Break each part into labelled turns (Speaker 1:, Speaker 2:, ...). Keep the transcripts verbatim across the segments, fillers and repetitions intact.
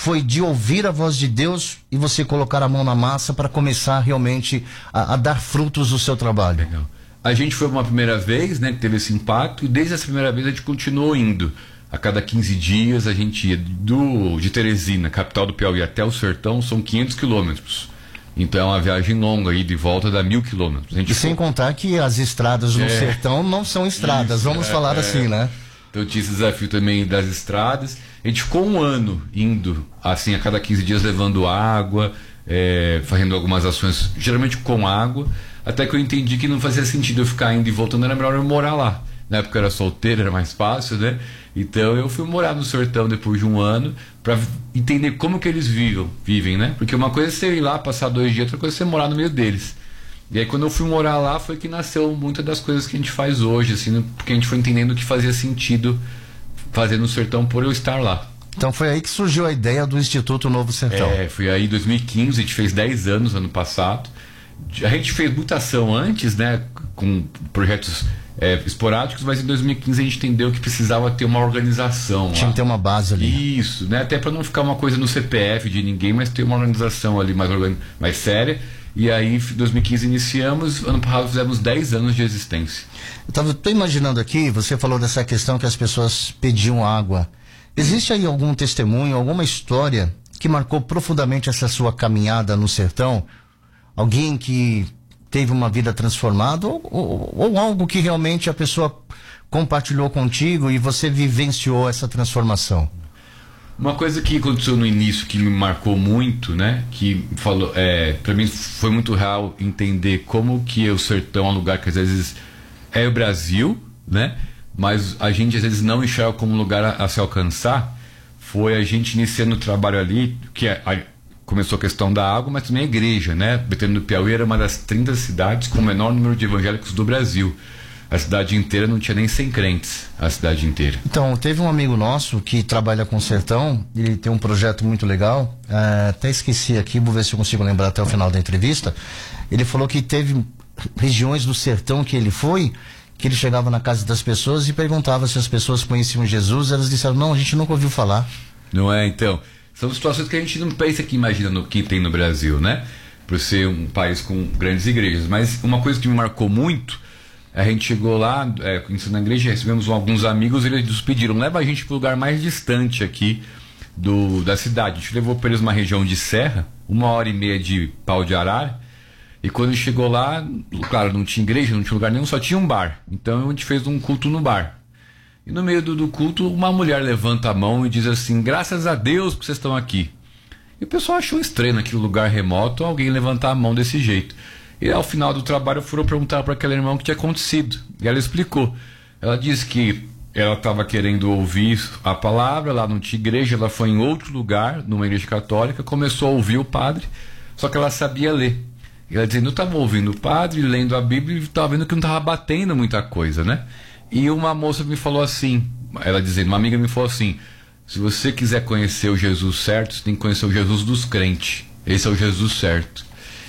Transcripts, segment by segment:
Speaker 1: foi de ouvir a voz de Deus e você colocar a mão na massa para começar realmente a, a dar frutos do seu trabalho?
Speaker 2: Legal. A gente foi uma primeira vez, né, que teve esse impacto, e desde essa primeira vez a gente continuou indo. A cada quinze dias a gente ia do, de Teresina, capital do Piauí, até o Sertão, são quinhentos quilômetros. Então é uma viagem longa, aí de volta dá mil quilômetros. A gente
Speaker 1: e sem
Speaker 2: foi...
Speaker 1: contar que as estradas no é. sertão não são estradas, Isso, vamos é, falar é. assim, né?
Speaker 2: Então tinha esse desafio também das estradas. A gente ficou um ano indo, assim, a cada quinze dias levando água, é, fazendo algumas ações, geralmente com água, até que eu entendi que não fazia sentido eu ficar indo e voltando, era melhor eu morar lá. Na época eu era solteiro, era mais fácil, né? Então eu fui morar no sertão depois de um ano para entender como que eles vivem, vivem, né? Porque uma coisa é você ir lá, passar dois dias, outra coisa é você morar no meio deles. E aí quando eu fui morar lá foi que nasceu muitas das coisas que a gente faz hoje, assim, porque a gente foi entendendo que fazia sentido fazer no sertão por eu estar lá.
Speaker 1: Então foi aí que surgiu a ideia do Instituto Novo Sertão.
Speaker 2: É, foi aí em dois mil e quinze, a gente fez dez anos ano passado. A gente fez muita ação antes, né, com projetos é, esporádicos, mas em dois mil e quinze a gente entendeu que precisava ter uma organização.
Speaker 1: Tinha
Speaker 2: lá.
Speaker 1: que ter uma base ali.
Speaker 2: Isso, né, até para não ficar uma coisa no C P F de ninguém, mas ter uma organização ali mais, organi- mais séria. E aí em dois mil e quinze iniciamos, ano passado fizemos dez anos de existência.
Speaker 1: Eu tava, tô imaginando aqui, você falou dessa questão que as pessoas pediam água. Existe aí algum testemunho, alguma história que marcou profundamente essa sua caminhada no sertão? Alguém que teve uma vida transformada ou, ou, ou algo que realmente a pessoa compartilhou contigo e você vivenciou essa transformação?
Speaker 2: Uma coisa que aconteceu no início que me marcou muito, né, que falou, é, para mim foi muito real entender como que o sertão é um lugar que às vezes é o Brasil, né, mas a gente às vezes não enxerga como um lugar a, a se alcançar. Foi a gente iniciando o trabalho ali, que é, a, começou a questão da água, mas também a igreja, né? Betânia do Piauí era uma das trinta cidades com o menor número de evangélicos do Brasil. A cidade inteira não tinha nem cem crentes, a cidade inteira.
Speaker 1: Então, teve um amigo nosso que trabalha com o sertão, ele tem um projeto muito legal, é, até esqueci aqui, vou ver se eu consigo lembrar até o final da entrevista. Ele falou que teve regiões do sertão que ele foi, que ele chegava na casa das pessoas e perguntava se as pessoas conheciam Jesus, elas disseram, não, a gente nunca ouviu falar.
Speaker 2: Não é, então? São situações que a gente não pensa que imagina no que tem no Brasil, né? Por ser um país com grandes igrejas. Mas uma coisa que me marcou muito, a gente chegou lá, é, conhecendo a igreja, recebemos alguns amigos e eles nos pediram, leva a gente para o lugar mais distante aqui do, da cidade. A gente levou para eles uma região de serra, uma hora e meia de pau de arara, e quando a gente chegou lá, claro, não tinha igreja, não tinha lugar nenhum, só tinha um bar. Então a gente fez um culto no bar. E no meio do, do culto, uma mulher levanta a mão e diz assim, graças a Deus que vocês estão aqui. E o pessoal achou estranho naquele lugar remoto alguém levantar a mão desse jeito. E ao final do trabalho foram perguntar para aquele irmão o que tinha acontecido. E ela explicou. Ela disse que ela estava querendo ouvir a palavra, lá não tinha igreja, ela foi em outro lugar, numa igreja católica, começou a ouvir o padre, só que ela sabia ler. E ela dizendo, eu estava ouvindo o padre, lendo a Bíblia e estava vendo que não estava batendo muita coisa, né? E uma moça me falou assim, ela dizendo, uma amiga me falou assim, se você quiser conhecer o Jesus certo, você tem que conhecer o Jesus dos crentes. Esse é o Jesus certo.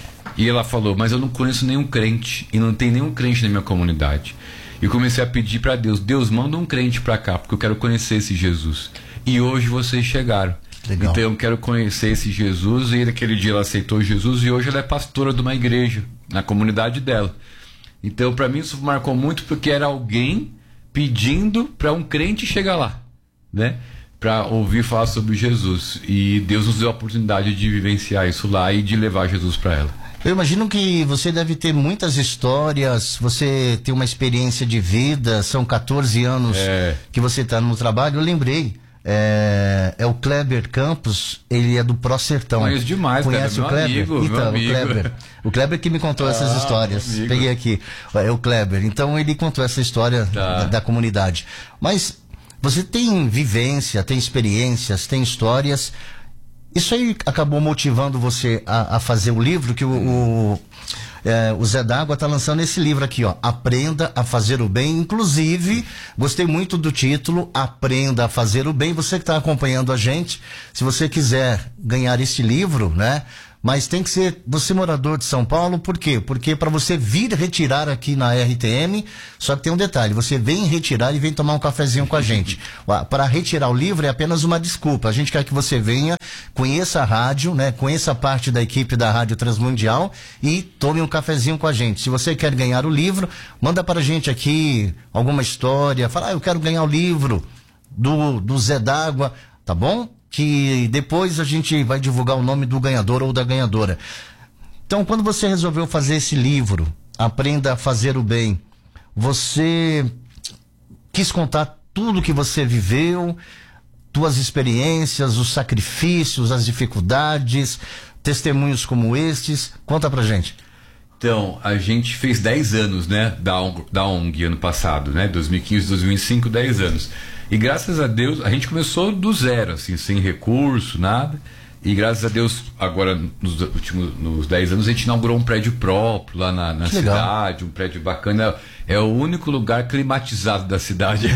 Speaker 2: E ela falou, mas eu não conheço nenhum crente, e não tem nenhum crente na minha comunidade. E eu comecei a pedir para Deus, Deus, manda um crente para cá, porque eu quero conhecer esse Jesus. E hoje vocês chegaram. Legal. Então eu quero conhecer esse Jesus, e naquele dia ela aceitou Jesus, e hoje ela é pastora de uma igreja, na comunidade dela. Então para mim isso marcou muito, porque era alguém pedindo para um crente chegar lá, né? Para ouvir falar sobre Jesus. E Deus nos deu a oportunidade de vivenciar isso lá e de levar Jesus para ela.
Speaker 1: Eu imagino que você deve ter muitas histórias, você tem uma experiência de vida, são quatorze anos é. que você está no trabalho. Eu lembrei, é, é o Kleber Campos, ele é do Pro Sertão.
Speaker 2: Conheço demais,
Speaker 1: Conhece
Speaker 2: cara,
Speaker 1: o Kleber?
Speaker 2: Amigo,
Speaker 1: então,
Speaker 2: amigo.
Speaker 1: o Kleber. O Kleber que me contou ah, essas histórias. Peguei aqui. É o Kleber. Então ele contou essa história tá. da, da comunidade. Mas você tem vivência, tem experiências, tem histórias. Isso aí acabou motivando você a, a fazer o livro que o, o, é, o Zé D'Água está lançando esse livro aqui, ó, Aprenda a Fazer o Bem. Inclusive, gostei muito do título, Aprenda a Fazer o Bem. Você que está acompanhando a gente, se você quiser ganhar esse livro, né, mas tem que ser você morador de São Paulo, por quê? Porque para você vir retirar aqui na R T M, só que tem um detalhe, você vem retirar e vem tomar um cafezinho com a gente. Para retirar o livro é apenas uma desculpa, a gente quer que você venha, conheça a rádio, né? Conheça parte da equipe da Rádio Transmundial e tome um cafezinho com a gente. Se você quer ganhar o livro, manda para a gente aqui alguma história, fala, ah, eu quero ganhar o livro do, do Zé d'Água, tá bom? Que depois a gente vai divulgar o nome do ganhador ou da ganhadora. Então, quando você resolveu fazer esse livro, Aprenda a Fazer o Bem, você quis contar tudo que você viveu, tuas experiências, os sacrifícios, as dificuldades, testemunhos como estes. Conta pra gente.
Speaker 2: Então, a gente fez dez anos, né, da ONG, da ONG ano passado, né, dois mil e quinze, dois mil e cinco, dez anos. E graças a Deus, a gente começou do zero, assim, sem recurso, nada. E graças a Deus, agora, nos últimos nos dez anos, a gente inaugurou um prédio próprio lá na, na cidade, um prédio bacana. É o único lugar climatizado da cidade.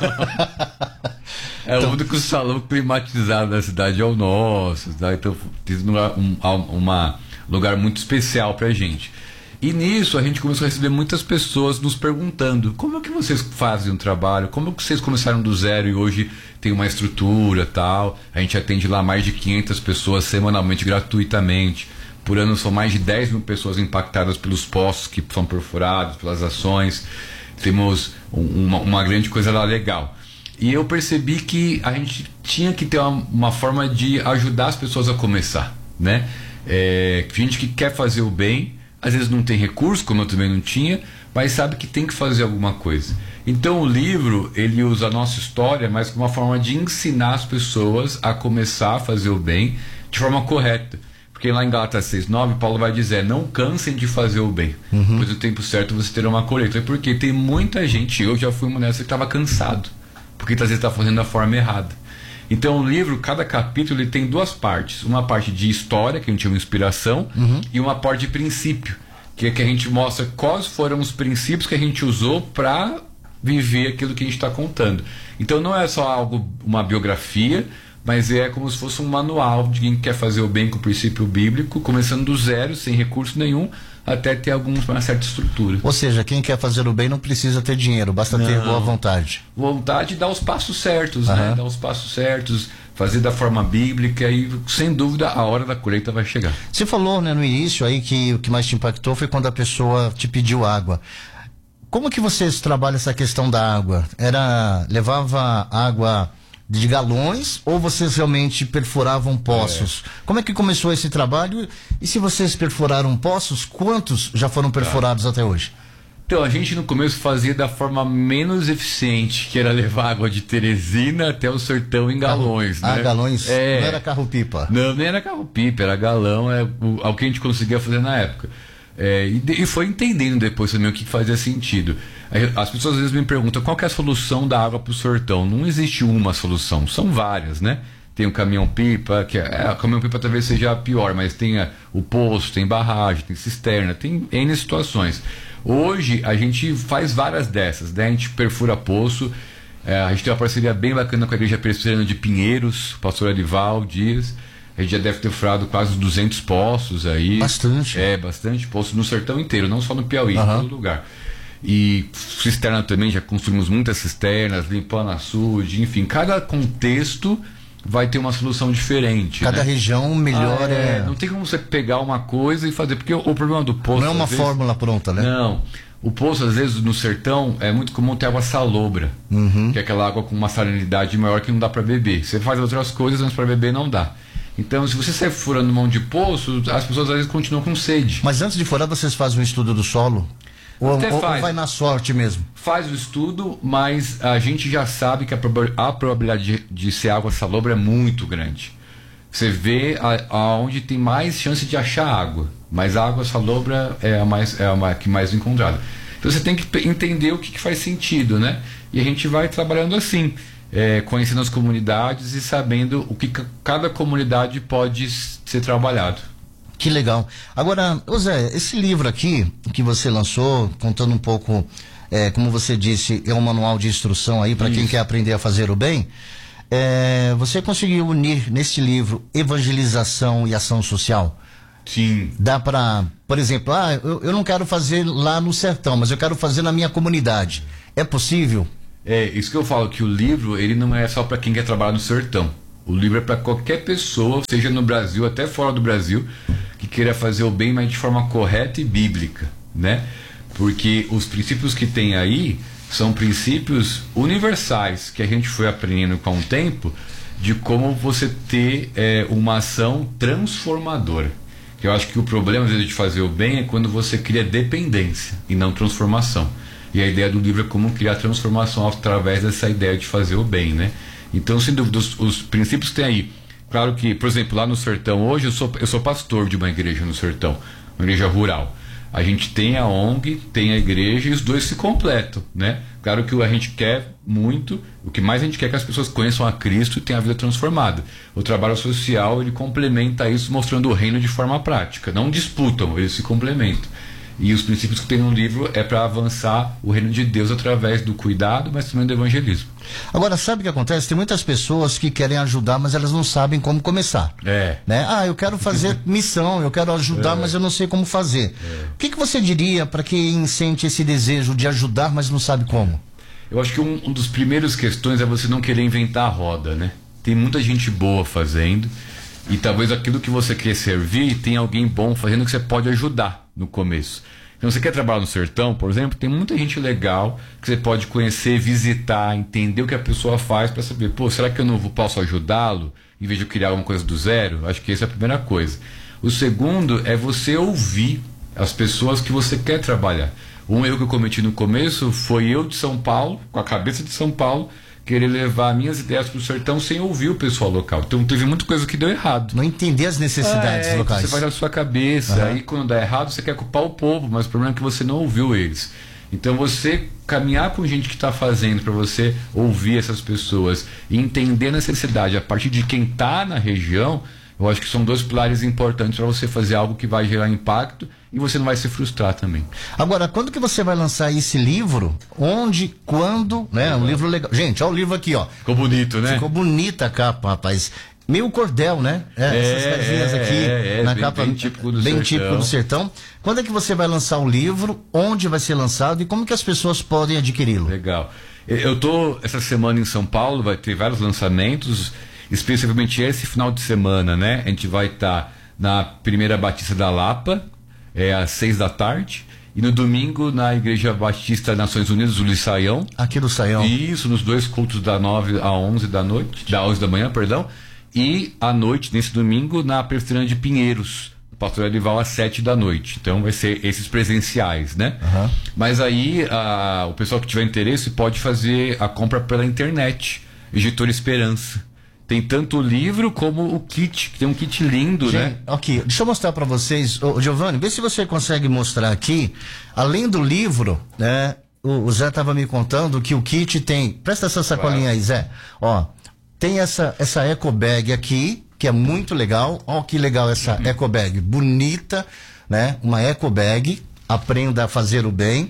Speaker 2: É então, o único salão climatizado da cidade, é o nosso. Tá? Então, tem um, um uma lugar muito especial pra gente. E nisso a gente começou a receber muitas pessoas nos perguntando como é que vocês fazem o trabalho, como é que vocês começaram do zero e hoje tem uma estrutura tal. A gente atende lá mais de quinhentas pessoas semanalmente, gratuitamente. Por ano são mais de dez mil pessoas impactadas pelos poços que são perfurados, pelas ações. Temos uma, uma grande coisa lá legal. E eu percebi que a gente tinha que ter uma, uma forma de ajudar as pessoas a começar, né? É, gente que quer fazer o bem, às vezes não tem recurso, como eu também não tinha, mas sabe que tem que fazer alguma coisa. Então o livro, ele usa a nossa história, mas como uma forma de ensinar as pessoas a começar a fazer o bem de forma correta. Porque lá em Gálatas seis, nove, Paulo vai dizer, não cansem de fazer o bem, uhum. pois no tempo certo você terá uma colheita. Porque tem muita gente, eu já fui uma dessas que estava cansado, porque às vezes está fazendo da forma errada. Então o livro, cada capítulo, ele tem duas partes. Uma parte de história, que a gente chama de inspiração, uhum. e uma parte de princípio, que é que a gente mostra quais foram os princípios que a gente usou para viver aquilo que a gente está contando. Então não é só algo, uma biografia, mas é como se fosse um manual de quem quer fazer o bem com o princípio bíblico, começando do zero, sem recurso nenhum, até ter alguma, uma certa estrutura.
Speaker 1: Ou seja, quem quer fazer o bem não precisa ter dinheiro, basta não. ter boa vontade.
Speaker 2: Vontade de dar os passos certos, uhum. né? Dar os passos certos, fazer da forma bíblica e, sem dúvida, a hora da colheita vai chegar.
Speaker 1: Você falou, né, no início aí que o que mais te impactou foi quando a pessoa te pediu água. Como que vocês trabalham essa questão da água? Era, levava água de galões ou vocês realmente perfuravam poços? É. Como é que começou esse trabalho? E se vocês perfuraram poços, quantos já foram perfurados tá. até hoje?
Speaker 2: Então, a gente no começo fazia da forma menos eficiente, que era levar água de Teresina até o sertão em galões.
Speaker 1: Carro,
Speaker 2: né?
Speaker 1: Ah, galões?
Speaker 2: É.
Speaker 1: Não era carro-pipa?
Speaker 2: Não, nem era carro-pipa, era galão, é o, o que a gente conseguia fazer na época. É, e, e foi entendendo depois também o que fazia sentido. As pessoas às vezes me perguntam qual que é a solução da água para o sertão. Não existe uma solução, são várias, né? Tem o caminhão-pipa, que é, é, o caminhão-pipa talvez seja pior, mas tem a, o poço, tem barragem, tem cisterna, tem N situações. Hoje a gente faz várias dessas, né? A gente perfura poço, é, a gente tem uma parceria bem bacana com a Igreja Presbiteriana de Pinheiros, o pastor Arival Dias. A gente já deve ter furado quase duzentos poços aí.
Speaker 1: Bastante.
Speaker 2: É, bastante poços no sertão inteiro, não só no Piauí, uhum. em todo lugar. E cisterna também, já construímos muitas cisternas, limpando açude, enfim, cada contexto vai ter uma solução diferente.
Speaker 1: Cada
Speaker 2: né?
Speaker 1: região melhor ah, é,
Speaker 2: é... Não tem como você pegar uma coisa e fazer, porque o, o problema do poço...
Speaker 1: Não é uma
Speaker 2: vezes,
Speaker 1: fórmula pronta, né?
Speaker 2: Não. O poço, às vezes, no sertão, é muito comum ter água salobra, uhum. que é aquela água com uma salinidade maior que não dá para beber. Você faz outras coisas, mas para beber não dá. Então, se você sai furando mão de poço, as pessoas às vezes continuam com sede.
Speaker 1: Mas antes de furar, vocês fazem um estudo do solo? Ou,
Speaker 2: Até
Speaker 1: ou,
Speaker 2: faz.
Speaker 1: ou vai na sorte mesmo?
Speaker 2: Faz o estudo, mas a gente já sabe que a, proba a probabilidade de, de ser água salobra é muito grande. Você vê aonde tem mais chance de achar água, mas a água salobra é a, mais, é a que mais encontrada. Então você tem que entender o que, que faz sentido, né? E a gente vai trabalhando assim. É, conhecendo as comunidades e sabendo o que cada comunidade pode ser trabalhado.
Speaker 1: Que legal. Agora, ô Zé, esse livro aqui que você lançou, contando um pouco, é, como você disse, é um manual de instrução aí para quem quer aprender a fazer o bem. É, você conseguiu unir nesse livro evangelização e ação social?
Speaker 2: Sim.
Speaker 1: Dá para, por exemplo, ah, eu, eu não quero fazer lá no sertão, mas eu quero fazer na minha comunidade. É possível?
Speaker 2: É, isso que eu falo, que o livro, ele não é só para quem quer trabalhar no sertão. O livro é para qualquer pessoa, seja no Brasil, até fora do Brasil, que queira fazer o bem, mas de forma correta e bíblica, né? Porque os princípios que tem aí são princípios universais que a gente foi aprendendo com o tempo, de como você ter é, uma ação transformadora. Eu acho que o problema às vezes de fazer o bem é quando você cria dependência e não transformação. E a ideia do livro é como criar transformação através dessa ideia de fazer o bem, né? Então, sem dúvida, os, os princípios que tem aí. Claro que, por exemplo, lá no sertão hoje eu sou, eu sou pastor de uma igreja no sertão, uma igreja rural. A gente tem a O N G, tem a igreja e os dois se completam, né? Claro que a gente quer muito, o que mais a gente quer é que as pessoas conheçam a Cristo e tenham a vida transformada. O trabalho social, ele complementa isso mostrando o reino de forma prática. Não disputam, eles se complementam. E os princípios que tem no livro é para avançar o reino de Deus através do cuidado, mas também do evangelismo.
Speaker 1: Agora, sabe o que acontece? Tem muitas pessoas que querem ajudar, mas elas não sabem como começar.
Speaker 2: É.
Speaker 1: Né? Ah, eu quero fazer missão, eu quero ajudar, é. mas eu não sei como fazer. É. O que, que você diria para quem sente esse desejo de ajudar, mas não sabe como?
Speaker 2: Eu acho que um, um dos primeiros questões é você não querer inventar a roda, né? Tem muita gente boa fazendo, e talvez aquilo que você quer servir, tem alguém bom fazendo que você pode ajudar no começo. Então, você quer trabalhar no sertão, por exemplo, tem muita gente legal que você pode conhecer, visitar, entender o que a pessoa faz para saber, pô, será que eu não posso ajudá-lo em vez de eu criar alguma coisa do zero? Acho que essa é a primeira coisa. O segundo é você ouvir as pessoas que você quer trabalhar. Um erro que eu cometi no começo foi eu de São Paulo, com a cabeça de São Paulo, querer levar minhas ideias para o sertão sem ouvir o pessoal local. Então teve muita coisa que deu errado.
Speaker 1: Não entender as necessidades
Speaker 2: ah, é,
Speaker 1: locais.
Speaker 2: Você faz na sua cabeça, uhum. Aí quando dá errado você quer culpar o povo, mas o problema é que você não ouviu eles. Então você caminhar com gente que está fazendo, para você ouvir essas pessoas e entender a necessidade a partir de quem está na região, eu acho que são dois pilares importantes para você fazer algo que vai gerar impacto e você não vai se frustrar também.
Speaker 1: Agora, quando que você vai lançar esse livro? Onde, quando, né? Um livro legal. Gente, olha o livro aqui, ó.
Speaker 2: Ficou bonito, né?
Speaker 1: Ficou bonita a capa, rapaz. Meio cordel, né? É, é, essas casinhas aqui
Speaker 2: é, é,
Speaker 1: na
Speaker 2: bem,
Speaker 1: capa,
Speaker 2: bem típico do
Speaker 1: bem
Speaker 2: sertão.
Speaker 1: típico do sertão. Quando é que você vai lançar o livro? Onde vai ser lançado e como que as pessoas podem adquiri-lo?
Speaker 2: Legal. Eu tô essa semana em São Paulo, vai ter vários lançamentos, especificamente esse final de semana, né? A gente vai estar tá na Primeira Batista da Lapa, é às seis da tarde, e no domingo na Igreja Batista Nações Unidas, do Luiz Saião.
Speaker 1: Aqui do Saião.
Speaker 2: Isso, nos dois cultos da nove a onze da noite, da onze da manhã, perdão, e à noite, nesse domingo, na Presbiteriana de Pinheiros, o pastor Elival, às sete da noite. Então vai ser esses presenciais, né? Uhum. Mas aí a, o pessoal que tiver interesse pode fazer a compra pela internet, Editora Esperança. Tem tanto o livro como o kit, que tem um kit lindo, gente, né?
Speaker 1: Ok, deixa eu mostrar para vocês. Ô, Giovanni, vê se você consegue mostrar aqui. Além do livro, né? O, o Zé estava me contando que o kit tem... Presta essa sacolinha aí, Zé. Ó, tem essa, essa eco bag aqui, que é muito legal. Ó que legal essa uhum. eco bag. Bonita, né? Uma eco bag. Aprenda a fazer o bem.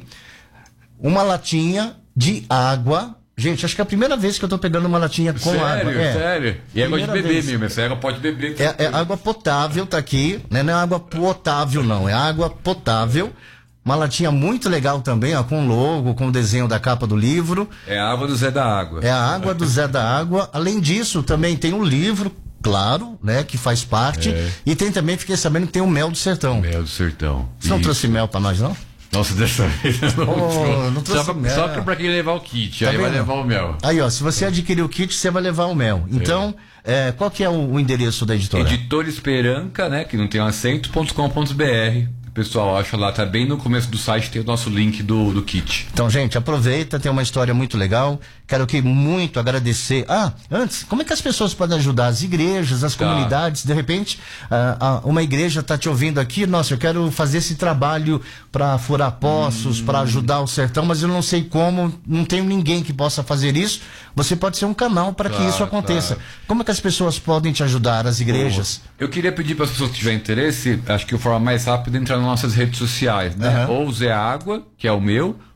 Speaker 1: Uma latinha de água... Gente, acho que é a primeira vez que eu tô pegando uma latinha com
Speaker 2: sério,
Speaker 1: água.
Speaker 2: Sério,
Speaker 1: é.
Speaker 2: sério. E é água de beber mesmo, essa água pode beber.
Speaker 1: É, é água potável, tá aqui, né? Não é água potável não, é água potável. Uma latinha muito legal também, ó, com logo, com o desenho da capa do livro.
Speaker 2: É a água do Zé da Água.
Speaker 1: É a água do Zé da Água. Além disso, também tem um livro, claro, né? Que faz parte. É. E tem também, fiquei sabendo que tem o Mel do Sertão.
Speaker 2: Mel do Sertão.
Speaker 1: Você não trouxe mel pra nós, não?
Speaker 2: Nossa, dessa vez eu não,
Speaker 1: oh, não trouxe
Speaker 2: só,
Speaker 1: mel.
Speaker 2: Só pra, pra quem levar o kit,
Speaker 1: tá
Speaker 2: aí
Speaker 1: vendo?
Speaker 2: Vai levar o mel.
Speaker 1: Aí, ó, se você adquirir o kit, você vai levar o mel. Então, é. É, qual que é o, o endereço da editora?
Speaker 2: Editora Esperanca, né, que não tem um acento, ponto com ponto br. O pessoal acha lá, tá bem no começo do site, tem o nosso link do, do kit.
Speaker 1: Então, gente, aproveita, tem uma história muito legal. Quero aqui muito agradecer. Ah, antes, como é que as pessoas podem ajudar? As igrejas, as tá. comunidades, de repente, ah, ah, uma igreja está te ouvindo aqui, nossa, eu quero fazer esse trabalho para furar poços, hum. para ajudar o sertão, mas eu não sei como, não tenho ninguém que possa fazer isso. Você pode ser um canal para tá, que isso aconteça. Tá. Como é que as pessoas podem te ajudar, as igrejas?
Speaker 2: Eu queria pedir para as pessoas que tiverem interesse, acho que a forma mais rápida é entrar nas nossas redes sociais, né? Uhum. Ou Zé Água, que é o meu,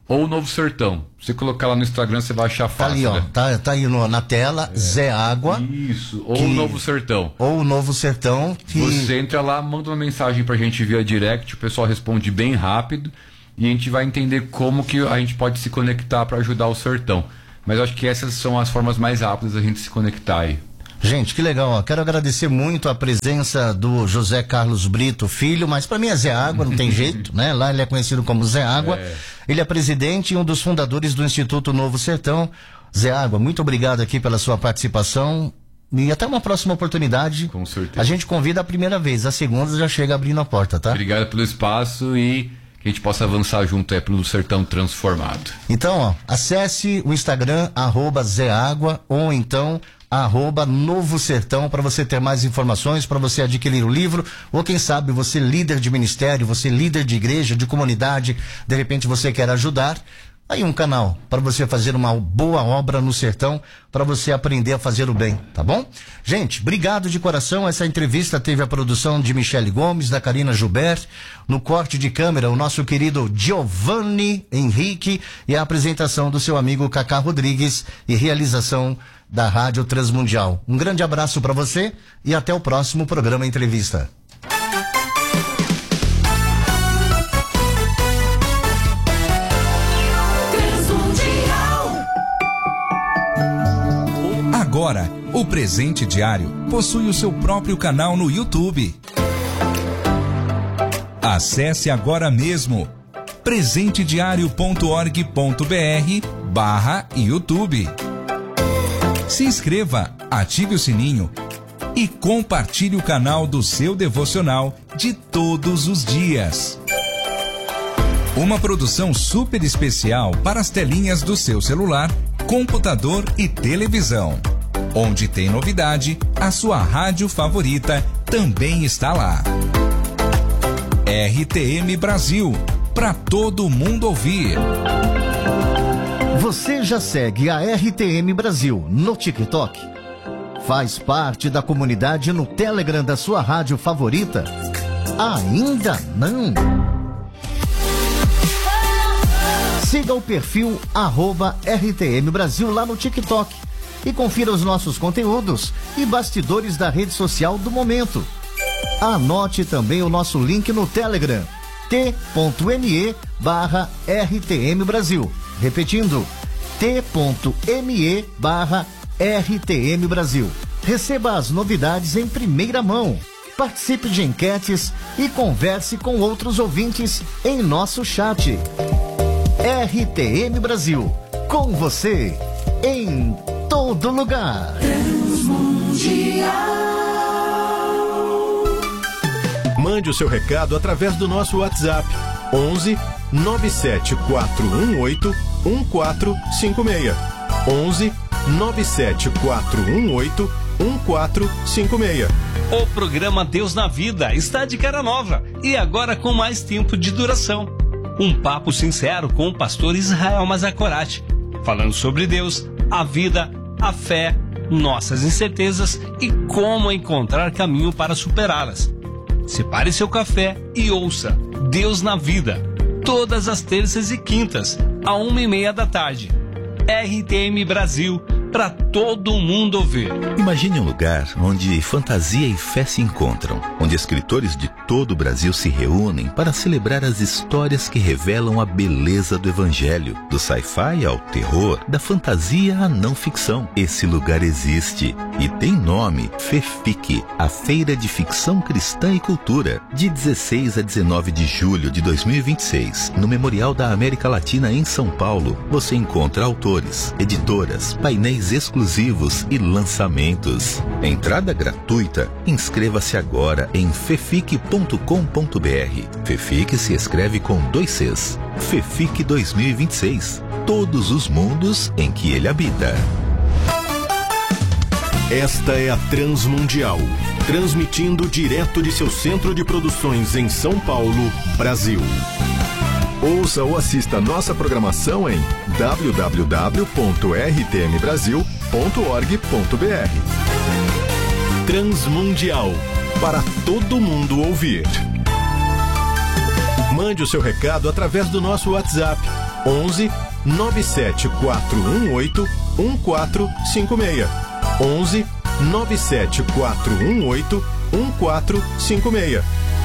Speaker 2: ou Novo Sertão. Você colocar lá no Instagram, você vai achar fácil.
Speaker 1: Tá ali, ó.
Speaker 2: Né?
Speaker 1: Tá, tá aí no, na tela, é. Zé Água.
Speaker 2: Isso, ou
Speaker 1: que...
Speaker 2: Novo Sertão.
Speaker 1: Ou Novo Sertão. Que...
Speaker 2: Você entra lá, manda uma mensagem pra gente via direct, o pessoal responde bem rápido e a gente vai entender como que a gente pode se conectar para ajudar o sertão. Mas eu acho que essas são as formas mais rápidas da gente se conectar aí.
Speaker 1: Gente, que legal, ó. Quero agradecer muito a presença do José Carlos Brito Filho, mas para mim é Zé Água, não tem jeito, né? Lá ele é conhecido como Zé Água. É. Ele é presidente e um dos fundadores do Instituto Novo Sertão. Zé Água, muito obrigado aqui pela sua participação e até uma próxima oportunidade.
Speaker 2: Com certeza.
Speaker 1: A gente convida a primeira vez, a segunda já chega abrindo a porta, tá?
Speaker 2: Obrigado pelo espaço e que a gente possa avançar junto aí pelo Sertão Transformado.
Speaker 1: Então, ó, acesse o Instagram, arroba Zé Água, ou então arroba Novo Sertão, para você ter mais informações, para você adquirir o livro, ou quem sabe você líder de ministério, você líder de igreja, de comunidade, de repente você quer ajudar, aí um canal para você fazer uma boa obra no sertão, para você aprender a fazer o bem, tá bom? Gente, obrigado de coração. Essa entrevista teve a produção de Michele Gomes, da Karina Gilbert, no corte de câmera o nosso querido Giovanni Henrique e a apresentação do seu amigo Cacá Rodrigues e realização da Rádio Transmundial. Um grande abraço para você e até o próximo programa Entrevista.
Speaker 3: Agora, o Presente Diário possui o seu próprio canal no YouTube. Acesse agora mesmo presentediario.org.br barra YouTube. Se inscreva, ative o sininho e compartilhe o canal do seu devocional de todos os dias. Uma produção super especial para as telinhas do seu celular, computador e televisão. Onde tem novidade, a sua rádio favorita também está lá. R T M Brasil, para todo mundo ouvir.
Speaker 1: Você já segue a R T M Brasil no TikTok? Faz parte da comunidade no Telegram da sua rádio favorita? Ainda não? Siga o perfil arroba R T M Brasil lá no TikTok e confira os nossos conteúdos e bastidores da rede social do momento. Anote também o nosso link no Telegram, t.me barra RTM Brasil. Repetindo, t.me barra RTM Brasil. Receba as novidades em primeira mão. Participe de enquetes e converse com outros ouvintes em nosso chat. R T M Brasil, com você, em todo lugar.
Speaker 4: Mande o seu recado através do nosso WhatsApp onze nove sete quatro um oito um quatro cinco seis. onze nove sete quatro um oito um quatro cinco seis.
Speaker 5: O programa Deus na Vida está de cara nova e agora com mais tempo de duração. Um papo sincero com o pastor Israel Mazakorati, falando sobre Deus, a vida, a fé, nossas incertezas e como encontrar caminho para superá-las. Separe seu café e ouça Deus na Vida, todas as terças e quintas, à uma e meia da tarde. R T M Brasil, para todo mundo ouvir.
Speaker 6: Imagine um lugar onde fantasia e fé se encontram, onde escritores de todo o Brasil se reúnem para celebrar as histórias que revelam a beleza do Evangelho, do sci-fi ao terror, da fantasia à não ficção. Esse lugar existe e tem nome: FEFIC, a Feira de Ficção Cristã e Cultura, de dezesseis a dezenove de julho de dois mil e vinte e seis, no Memorial da América Latina em São Paulo. Você encontra autores, editoras, painéis exclusivos e lançamentos. Entrada gratuita. Inscreva-se agora em fefic ponto com ponto br. FEFIC se escreve com dois Cs. FEFIC dois mil e vinte e seis. Todos os mundos em que ele habita.
Speaker 4: Esta é a Transmundial, transmitindo direto de seu centro de produções em São Paulo, Brasil. Ouça ou assista nossa programação em w w w ponto r t m brasil ponto org ponto b r. Transmundial, para todo mundo ouvir. Mande o seu recado através do nosso WhatsApp onze nove sete quatro um oito um quatro cinco seis. onze nove sete quatro um oito um quatro cinco seis.